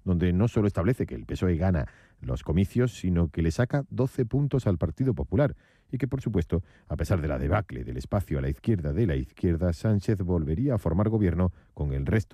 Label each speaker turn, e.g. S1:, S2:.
S1: donde no solo establece que el PSOE gana los comicios, sino que le saca 12 puntos al Partido Popular y que, por supuesto, a pesar de la debacle del espacio a la izquierda de la izquierda, Sánchez volvería a formar gobierno con el resto